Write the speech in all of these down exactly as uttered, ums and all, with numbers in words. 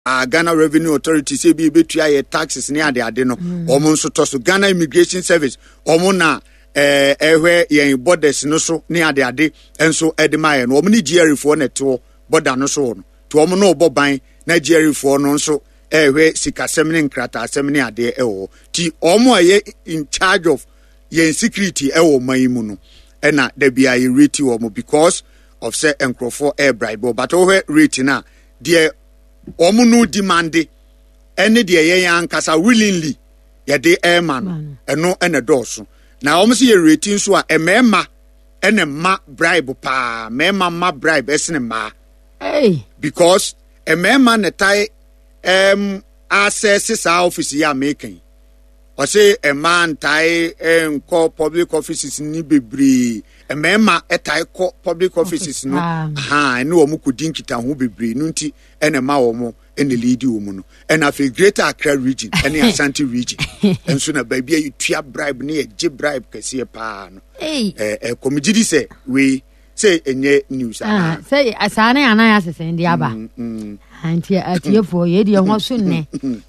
uh, Ghana Revenue Authority say be betua ye taxes ne ade ade no omo nso to so Ghana Immigration Service omo na eh ehwe yen borders no so ne ade ade enso edemaye no omo ni G R fo na to border no so no to omo no oboban na G R fo no nso ehwe sikasem ne nkrata asem ne ade ewo ti omo aye in charge of yen security ewo mayimu no ena da bia ye rate omo because of say enkrofo air bribe but over rate na de omo no demand ene de ye yan kasa willingly ye de airman eno ene doso na omo se ye rate so a emema ene ma bribe pa mema ma bribe esene ma hey because emema ne tai um access sa office ya making o say a man tai en call public offices ni bebre emema etai call public offices no aha ene wo mu kudin kita ho bebre no nti ene ma wo mo ene lead wo mu no ene afi Greater Accra region ene Ashanti region enso na ba bia you tua bribe ne ye bribe kase pa no eh eh komigidi say we say enye news ah say asane anan asese ndi aba anti atiefo ye de ho so ne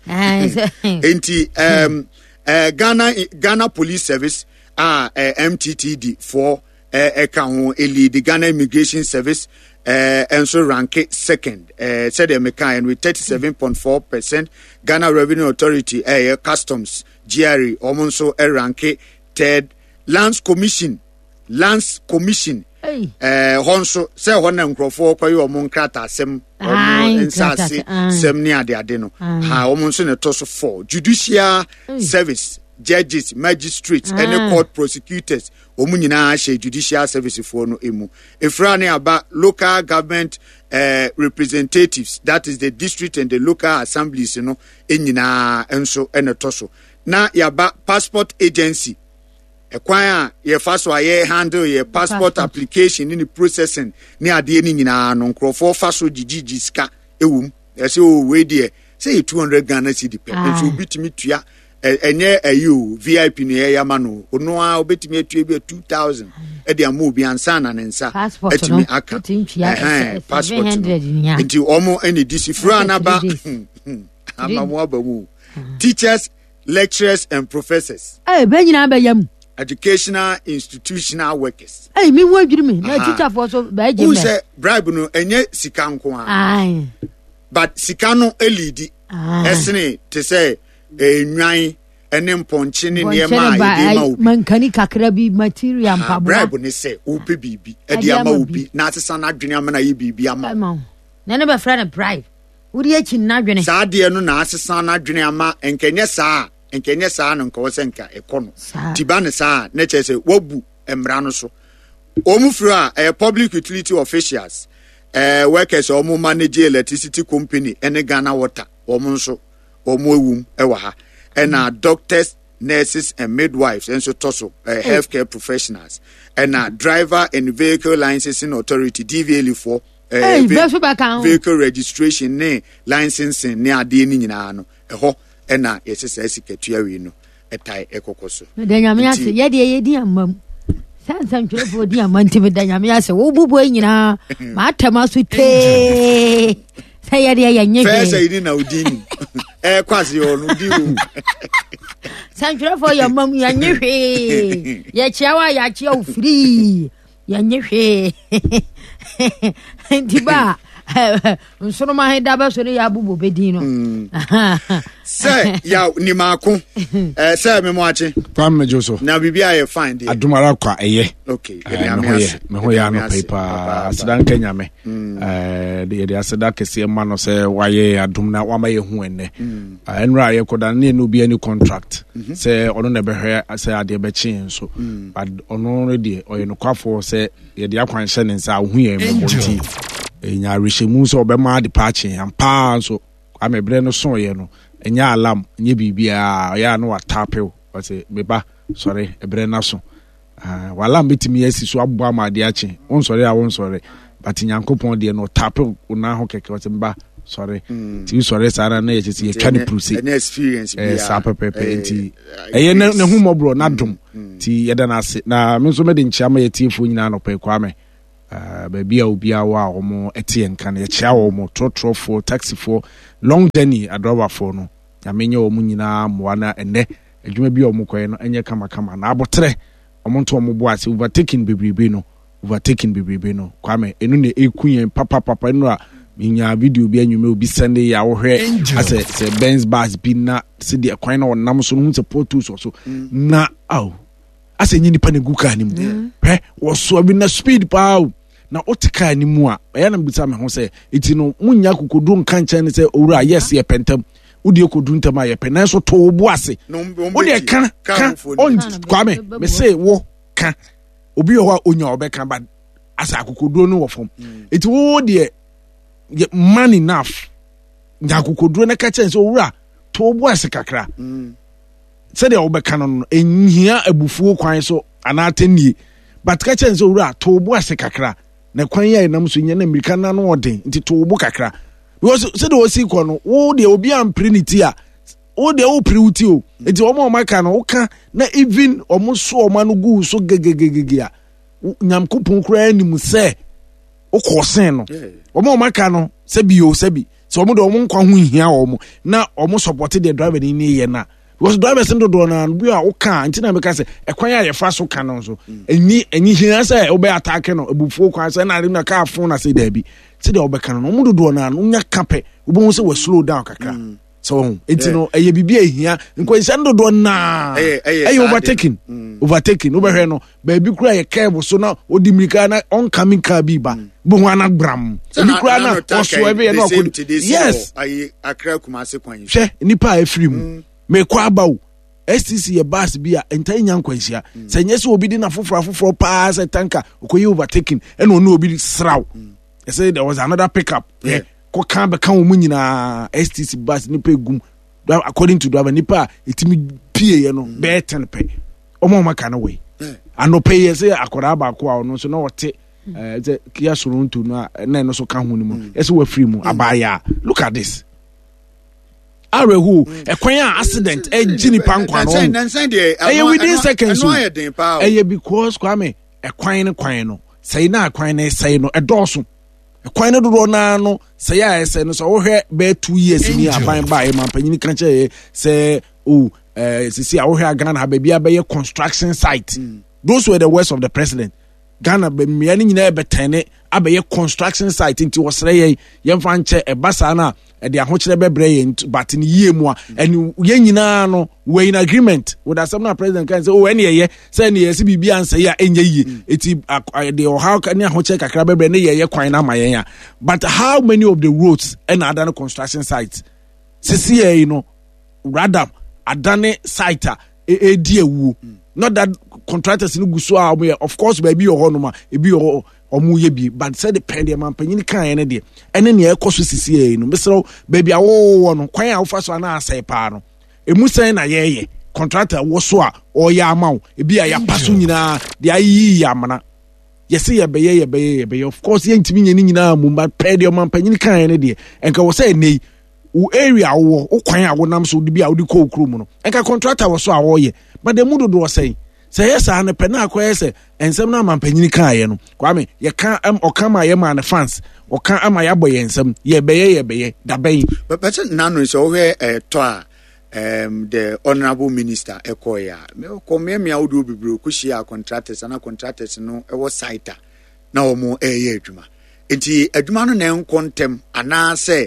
enti um uh, Ghana Ghana Police Service ah uh, M T T D for uh, account lead the Ghana Immigration Service uh, and so rank second uh, said the Mekan with thirty-seven point four percent. Ghana Revenue Authority uh, Customs G R E almost uh, rank third. Lands Commission Lands Commission eh honso say hona nkrofo kwayo omo nkrata asem omo nsase sem ne ade ade no ha omo nso ne to so four Judicial Service Judges Magistrates and Court Prosecutors omo nyina she Judicial Service for no emu efra ne aba Local Government uh, Representatives, that is the district and the local assemblies no enyina enso ene to so na yaba Passport Agency ekwan ye faso aye handle ye passport application ni processing ni ade ni nyina no nkrofo faso gigigi ska ewum e say o we dey say two hundred Ghana cedi per so bitimi tua enye ayu V I P ni ya ma no ono a obetimi atua bi two thousand e dey am obi ansa na nensa etimi aka eh passport nti omo eni disifra na ba ama mo abamu teachers, lecturers and professors eh be nyina ba yam educational institutional workers. Hey, me what do you mean? My teacher for so by Who say bribe no enye sika nko an. Aye. But sika no elidi. Esene te say enwan ene mponche ne ne ma ide ma obi. Mankani kakra bi material mpabo. Bribe ne say ope bibi e de ama obi na asesa na adwene ama na ye bibi ama. Na ne be friend bribe. Wo de achi na adwene. Sa de no na asesa na adwene ama enkenye saa enkenye saa no nko senka ekono tiba ne saa na chese wabu emra no so omufra eh, public utility officials eh workers omo manage electricity company ene Ghana Water omo nso omo ewum ewa ha ena doctors, nurses and midwives and so toso uh, healthcare professionals and uh, driver and vehicle licensing authority D V L for uh, hey, ve- vehicle registration ne licensing ne ade ni nyina no eho ena yesese siketua wi no etai ekokoso de nyame ase ye de ye di amam sansan twefo di amanti me de nyame ase wo bubu nyina ma atama so te say ye de ye nye first say na udini eh kwase yo no di wo san twefo ye mam ye nye hwe ye chiawa ya chia u free ye nye hwe ndiba nsoro ma heda ba so ne ya bubu bedin no say ya ni mako eh say me mo ache pam me joso na bibia ye fine dey adumara kwa eye okay me ho ye me ho ya no paper asedan kenya me eh de de aseda kese ma no say waye adum na wa ma ye hu enne enra ye koda ne no bi any contract say ono na be hwe say ade be chin so but ono no de oye no kwafo say ye de akwan hye ne nsa hu ye me bonti enya reshemu so obema de patching ampa so amebre no so ye no enya alam nye bibia ya no watapel wase beba sorry ebre na so ah wala mbetimi asi so abbo amade ache won sorry a won sorry but nyankopon de no tapel una ho keke wase mba sorry ti sorry sara na ye tete ye twa ne prusi any experience eh sa pepepe nti eye ne hu mobro na dom ti ye da na ase na me so me de nchia ma ye tiefo nyina no pe kwa me uh baby a obi a wa omo ete enka na ye chia omo trotro for taxi for long journey adroba for no ya menye omo nyina moa na ene adwuma bi omo koye no enye kama kama na abotre omo nto omo bo ase overtaking bebrebe no overtaking bebrebe no kwame enu ne ekuyen papa papa enu a minya video bi anwume obi sende ya wo hwe ase se Benz bus bi na se de kwan na wonam so no se portus so na aw ase nyi nipa ne guka ni mu hwe wo so bi na speed pa na otika ni mu a ya na mbisa me ho se eti no munya kokodu nka nche ne se owura yes ye pentam udi kokodu ntam a ye pen na so to obu ase odi ka ka on kwame me say wo ka obi ho a onya obeka ba asa kokodu no wo fom eti wo de man enough nyakokodro na ka chense owura to obu ase kakra se de obeka no enhia abufuo kwan so anatenie but ka chense owura to obu ase kakra na kwan ya nam so nya na America na no odin nti to obu kakra because se de osi ko no wo de obi amprinity a wo de wo priuti o nti omo maka no wo ka na even omo so omo no gu so gegegege a nyamkopon kura anim se okosen no omo maka no sebi o sebi so omo do omo nkwa ho hia omo na omo support the driver ni ne ye na because driver sendo do na bi a oka ntina meka se ekwan ya ye fa so ka no so enyi enyi hia se obe attack no ebufuo kwa se na na ka afon na se da bi se de obeka no omo do na no nya kape obo se we slow down kakra so etino eye bibia ehia nkwa sendo do na eye overtaking overtaking obehwe no ba bi kura ye cable so na odi mirika na oncoming car bi ba bo ho ana gram bi kura na oso ebe na okodi yes ayi akra kuma se kwan hwe nipa afiri mu me kwa bawo S T C ye bus bi a entan nya nkwansia se nye se obi di na foforo foforo pa se tanka okoyi overtaking e no no obi sraw I say there was another pickup yeah ko kan be kan wo nyina S T C bus nipa egum according to driver nipa etimi pie ye no be ten pe omo maka na we anope ye say akora ba ko a no so na wote eh kia soronto no na no so kan ho ni mu e say wa free mu abaya look at this arehu ekwan a accident e gini pankwa no e within seconds e because kwame ekwan ne kwan no say na kwan na say no e doso ekwan ne do na no say ya say no so wo hwe be two years ni aban ba e mampanyini kan che say oh eh sisi a wo hwe Ghana ha bia be construction site those were the words of the president Ghana be me ni nyina be tene abaye construction site nti wosre ye yemfa nche e basa na e de ahokyere bebre ye but ni yie mu a eni ye nyina no we in agreement with the assembly president kan say oh eni ye say ni ye si bibia anse ya enye yie eti de o how kan ahokyere kakra bebre ne ye ye kwan na mayen ya but how many of the roads and other construction sites sisi ye no rather adane site e di ewu not that contractors no guso a of course baby o hono ma e bi o omu ye bi but said the pen the man panyin kan ene de ene ne e koso sisi e no mesro baby a wo no kwan a wo fa so na asai pa no emu san na ye ye contractor wo so a o ya amaw e bi a ya paso nyina de ayi ya amana yesi ye beye ye beye ye beye of course ye ntimi nyini nyina mu but pen the man panyin kan ene de enka wo say nei u area wo kwan a wo nam so de bi a wo de ko okru mu no enka contractor wo so a wo ye but the mudo do say say yes an pena akoye say ensem na mampanyini kan ye no kwame ye kan am okama ye man fans okan ama ya boye ensem ye beye ye beye da ben but but nanu so we eh to a um the honorable minister ekoya me ko me me awdo bibiro ko shia contractors na contractors no e wo site na wo mo eye adwuma enti adwuma no na enkontem ana say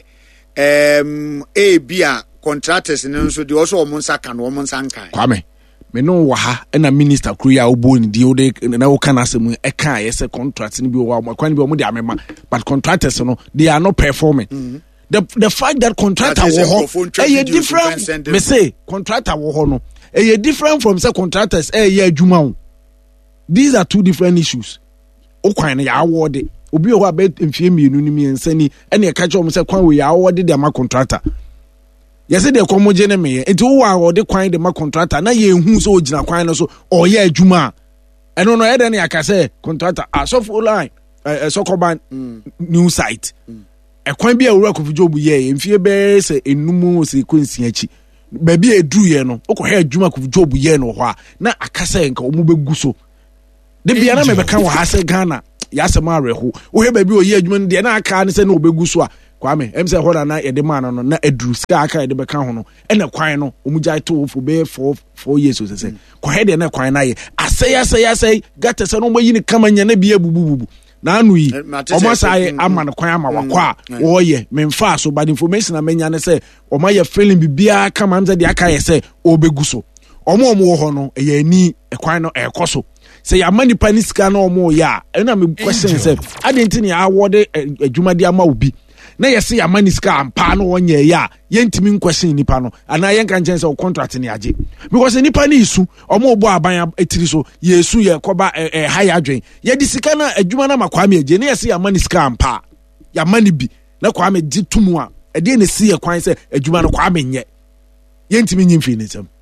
um e bia contractors no so de also wo mo nsa kan wo mo nsa nkan kwame me no wa ha na minister kru ya obo ni di ode na wo kan asem e kan ye se contract ni bi wo kwan bi wo de amema but contractors no they are not performing mm-hmm. the the fact that contractor wo ho e different me say contractor wo ho no e different from say contractors e ye adwuma wo these are two different issues o kwan ya award obi o ho abet mfie mienu ni mi ensani e na e ka che o say kwan we ya award de ma contractor yes de komoje ne me enti wo wa de kwan de ma contractor na ye hu so ogina kwan no so o ye adwuma eno no e de ne akase contractor asofu line eh sokoban new site e kwan bia wura kofu job ye mfie be se enumu se kwensi achi ba bia edru ye no okọ ha adwuma kofu job ye no ho a na akase nka omu begu so de bia na me be kan wo ha se Ghana yasema areho wo he ba bi oyi adwuma no de na aka ne se na obegu so a kwame em se hoda na yede ma no no na aduru ska aka yede beka ho no ena kwan no omugya to fo be four four years so se ko he de na kwan na ye asey asey asey gata se no mo yi ni kama nya na bia bubububu na anu yi omo sai ama no kwan ama wakwa wo ye memfa so bad information na menya ne se omo ye feeling bibia kama nze de aka ye se obegu so omo omo wo ho no ye ani kwan no e koso say ya mani paniska na omo ya na me question say adenti ne awode adwumade ama obi na yesi ya maniska ampa no wonye ya yentimi nkwashin nipa no ana yenka nchen say contract ne age because nipa ne isu omo obo aban etiri so yesu ye koba eh, high adwen ye di sika na adwuma na makwame age ne yesi ya maniska ampa ya mani bi na kwame di tumu a e de ne si ye kwan say adwuma no kwame nye yentimi nyimfi ne sam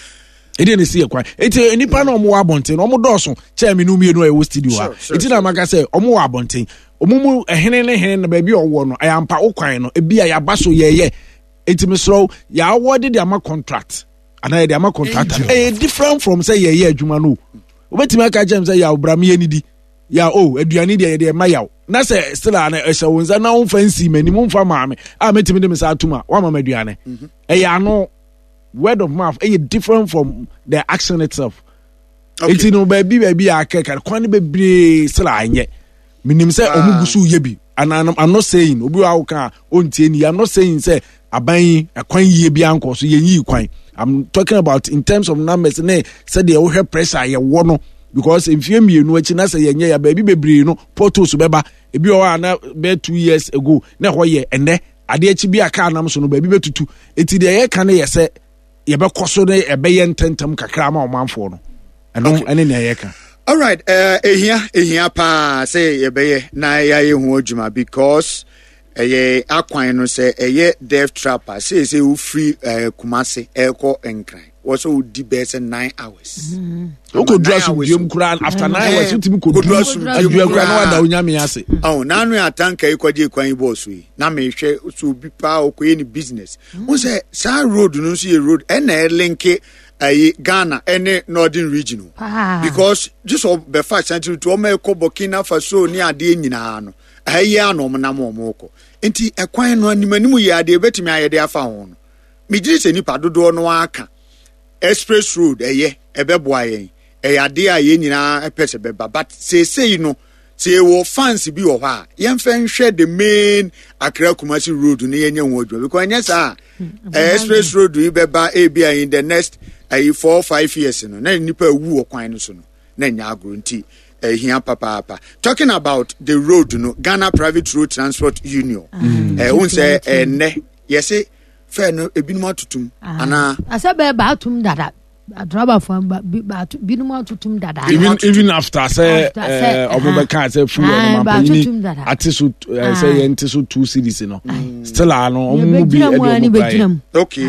ede ne si ekwan eti nipa na omo wa abonten na omo doso chairman no mienu e wo studio ha eti na maka say omo wa abonten omo mu ehene ne hene na ba bi owo no ayampa okwan no ebi ya baso yeye eti mesro ya award de ama contract ana de ama contract eh different from say yeye adwuma no obetimi aka jam say ya obram ye nidi ya o aduane de de ma yaw na say still ana ehye wonza na won fancy mani mu mfa maame a metimi de mesa atuma wa mama aduane eh ya no word of mouth is different from the action itself. It's okay. No baby baby I can kwani bebre sala anye. Minim say omugusu yebi. And I'm, I'm not saying obi wa ka ontie ni. I'm not saying say aban akwan yebi anko so yenyi kwan. I'm talking about in terms of numbers ne say the we pressure ye wo no because if you mienu achi na say yenye ya baby bebre no portos beba ebi o na be two years ago na ho ye ene ade achi bi aka anam so no baby betutu eti de ye ka na ye say ye be koso ne e be ye ntentam kakra ma omanfo no eno ene ne ye ka. All right, uh ehia ehia pa say ye be ye na ya ye hu adwuma because eye akwan no say eye death trapper say say u free uh, Kumasi eko enkran also di best nine hours. O ko dress biom kura after nine hours utimi ko dress biom kura na wada onyame ase. Oh na no atanka ikwaje kwan boss we na me hwe so bi pa okoye ni business. Who say sa road no so ye road e na link ayi Ghana ene northern region because just of be fact century to o me ko Burkina Faso ni ade nyina no ayi anom na mo mo ko enti ekwan no animanimu ye ade betimi ayede afa ho no me giri se nipa dodo no aka express road eye ebeboa yen eyade a ye nyina epese beba but say say no say wo fans bi wo ha yen fa nhwe the main Accra Kumasi road no yenye ho adwo because enya sa express road yi beba e bia in the next uh, four five years no na nipa wu okwan no so no na nya agro nti uh, here papa papa talking about the road no Ghana Private Road Transport Union eh won say ene yes fe no ebinum atutum ana asabe ba atum dada driver for binum atutum dada even even after say obobeka say fuel no mapani atisu say entisu two cities no still ano omu bi edo okay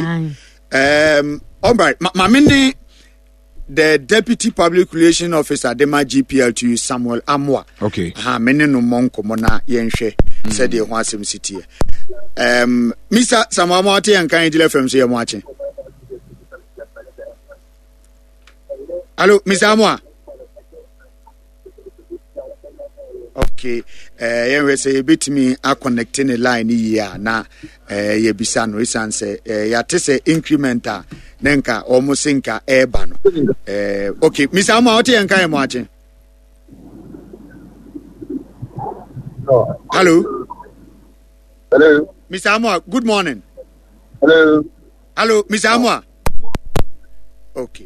um all right my mini the deputy public relations officer Dema G P L to Samuel Amwa okay ha mene no monko mona yenhwe said the ho asem city um Mister Samuel Amwa te yankan jile fm so ye mo ache. Hello Mister Amwa. Okay eh yenwe say betimi a connecting a line here na eh ye bisa no isan say eh ya te say incrementer nenka almost inka eba no eh okay Mister Amwa what yan kan mo ache. Hello. Hello. Mister Amwa, good morning. Hello. Hello Mister Amwa. Okay.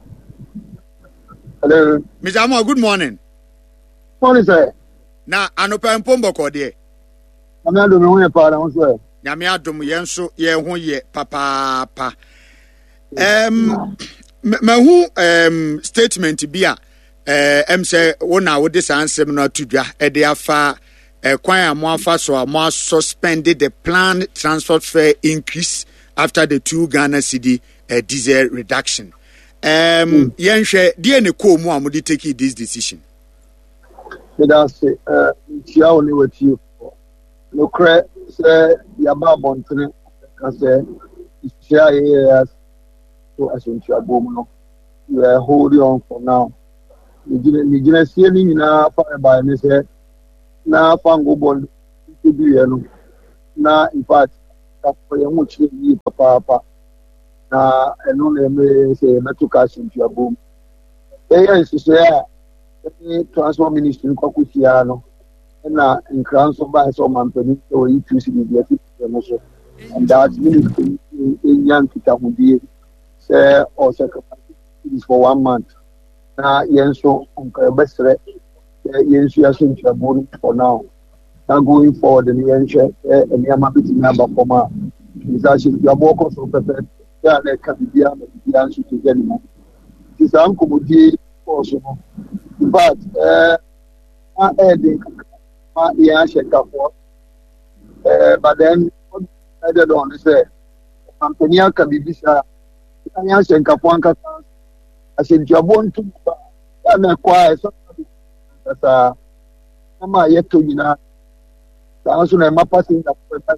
Hello. Mister Amwa, good morning. Morning sir. Na anopa mpombo ko de. Ami adom ho ye pa na so. Nyame adom ye nso ye ho ye papa pa. Um mahu um statement bi a eh em say wona wo de sansem na tudwa e de afa eh kwan amo afa so amo suspended the planned transport fare increase after the two Ghana cedi uh, diesel reduction. Um yenhwe de ne ko mu amo de take this decision. That's uh tia only with you. No cre say ya ba bontene ka say tia yes so as in tia bom no. We are holding on for now. the Genesis in a fire by Mister Na Fango Bond to be na in fact, for your much papa. Na and only say metal cash into your boom. There is to say, transport ministry in Cocuciano, and now in Crown so by some company, so you choose to be the and that ministry in young Peter would be say or sacrifice for one month. Now, Yenso, Uncle Bessere, Yensu has into your boom for now. Now going forward, the Yense and Yamabiti number for ma is actually your more so perfect. Yeah, they can be the answer to get him. It's uncle also. But, uh, I adding my answer for. But then, I don't know, say, Antonia can be this. I answer Capuanca. I said, you're born to acquire somebody that's a Mama yet to you know. The answer I'm passing that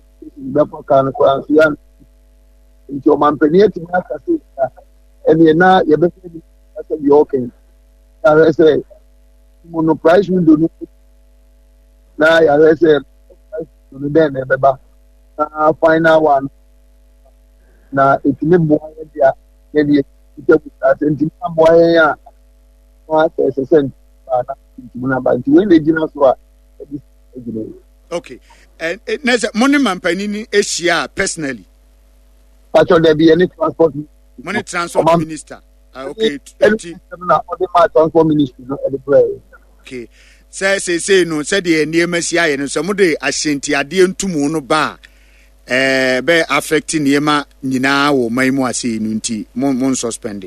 the into your company to make a say, and you're not, you're better than you're okay. I say, monoprice will do now. I say, then, a final one. Now, it's a boy, maybe it's a boy, as a sense, but when they do not work, okay. And next, Monument Panini Asia personally. But there be any transport money transport minister. Uh, okay, twenty. Transport ministry, no, okay. Say say say no. Say the near Messia no. Some of the ashanti ade ntumu no ba. Eh, be affecting niema nyina wo maimu ase no nti mon mon suspend.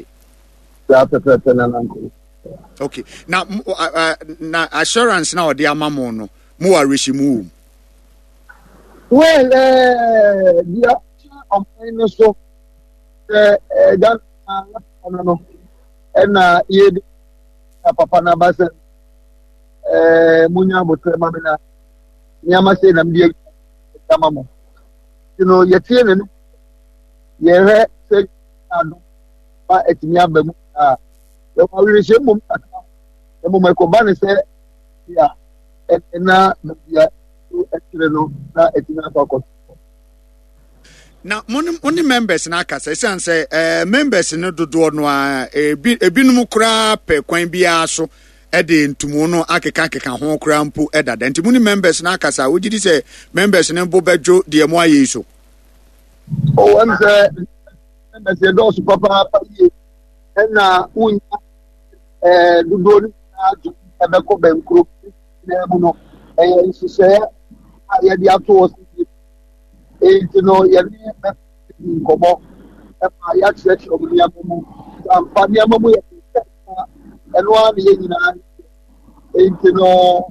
Okay. Now, uh, uh, na assurance now the amamo no. Mo are rishimu. Well, uh, yeah. I'm going so that no and uh ye papa na base eh munya botrema bena nyama se na mdie tamamo you know ye tie ne ye he se ado ba etimi abamu ah e wa wi se mum e mum ko ba ne se ya na ya etire no na etimi akọ. Now, only members na kasa say say eh members no dodo no a ebi ebinom kura pe kwan bia so e de ntumu no akeka akeka ho kura mpo e dada nti muni members na kasa wogidi say members no bo bejo de mo aye so oh am say members e do so papa papa ye na unya eh dodo ni aju e be ko ben kro na mu no eh so say ya di ato and you know, you're in Kobo, and I access of the Yamu, and Paniamu, and one year, and you know,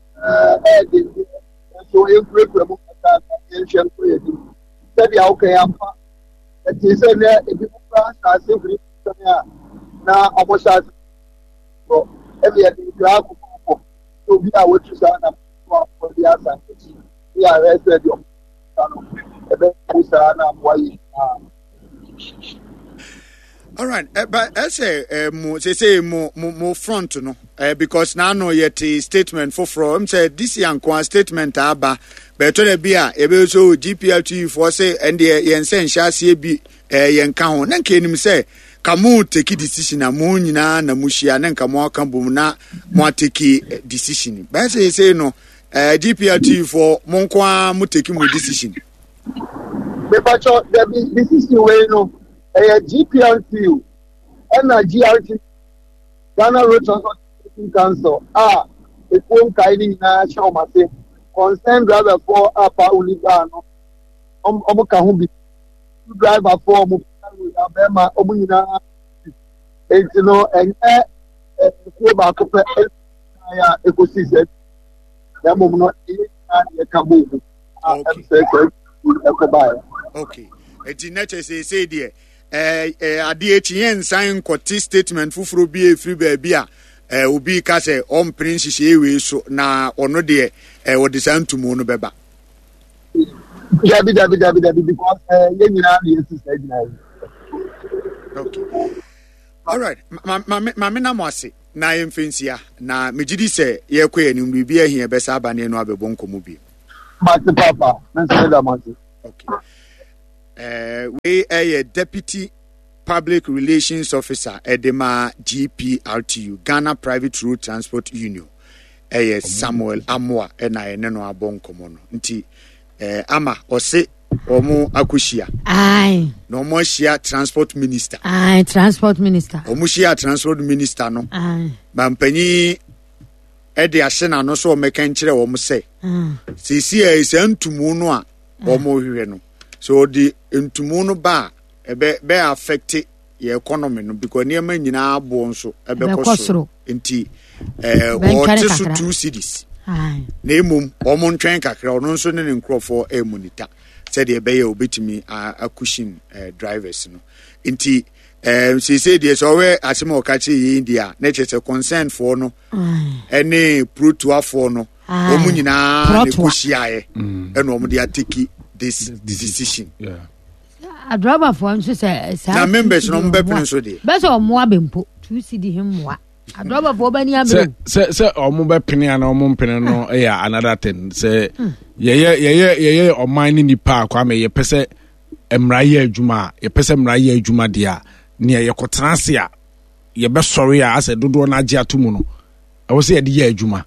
so you break the ancient creating. Said, okay, I'm that he said, if you are simply now, almost as for every graph to be our to sign up for the answer. We are rested. All right, uh, but I say, uh, mo say say mo mo mo front no, uh, because now no yet a statement for from say this young one statement aba, but to the beer, ebe so G P L T for say and the yen sen shasi bi yen kan na nke nim say kamu take decision amu nyina na mushia na nka mo aka bom na mo take decision. But say say no. Uh, G P L T for Monkwa mo take mo decision. But the decision way no, a G P L T and a G R T, Ghana Road Transportation Council. Ah, it won't kind na show my say concerned driver for Upper Uligano. Um, um, Kahumbi driver for Alabama, Omuna, and you know, and eh, eh, back up a ecosystem. Okay. Eti neche say say there. Eh eh ade echi yen sign kwoti statement fufuro bi e free baby a eh obi ka say on prince hye we so na ono de eh wo desantumu no beba. Dabi dabi dabi dabi because eh yen nyina na yesu. Okay. All right. Ma ma ma na mo ase. na yemfensia na megidi se ye kɔ anim bibia hia bɛsa abane no abɛbɔ nkɔmɔ bi mate papa mense da mate okay eh we a deputy public relations officer edema G P R T U Ghana Private Road Transport Union eh Samuel Amoa ena ene no abɔ nkɔmɔ no nti eh ama ɔse omo akushia ai no mo shia transport minister ai transport minister omo shia transport minister no ai mampanyi e de ahye na no so o meka nkire wo mo se sisi e se ntumu no a omo hwehwe no so the ntumu no ba e be be affect your economy no because niam nyina abo nso e be kosoro nti eh what is two cities ai na emum omo ntwen kakra ono nso ne nkrofo e monitor said the bay obetimi a cushion drivers no nti eh she said yes owe asema okachi India na chese concern for no any pro to for no omu nyina ne kushia e na omu dey take this decision yeah a driver for nso say na members no mbe pin so dey be so omo abempo two cd himmoa a driver for bani abem say say omo be pin ya na omo pin no eh another thing say ye ye ye ye oman ni nipa akwa me ye pese emra ye adwuma ye pese emra ye adwuma dia ne ye kotranse a ye be sorry a ase dodo na age atomu no e wo say ye de ye adwuma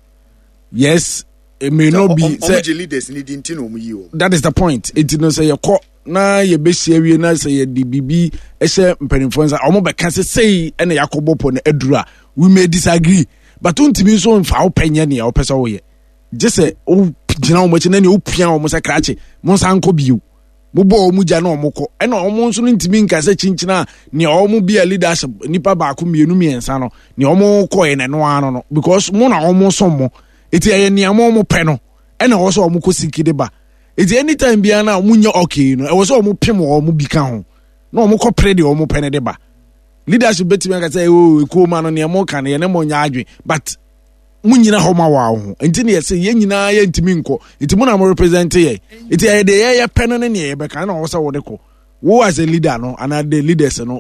yes it may not be say leaders need inti no mu yi o that is the point it no say ye ko na ye be hia wie na say ye di bibi e hye mpanimfo nsa omo be ka say sei e na yakobopo na adura we may disagree but untimi so mfa wo penye ne ye wo pese wo ye just say o gina o machi na ne opia o mo se krache mo san ko biu mo bo o mu ja na o mo ko e na o mo nso ntimi nka se chinchina ne o mo bia leadership nipa ba ko mienu miensa no ne o mo ko e ne no ano no because mo na o mo so mo eti aye ne mo mo pe no e na o so o mo ko sikide ba eti anytime bia na o mo nya okay no e wo so o mo pem o mo bi ka ho na o mo ko pre de o mo pe ne de ba leadership betimi ka say o ko ma no ne mo ka ne ne mo nya adwe but munyina homa wa ho enti ne yese ye nyina ye ntimi nko enti mo na mo represent ye enti ye de ye ye peno ne ne ye be kan na wo se wo de ko wo as a leader no and the leaders no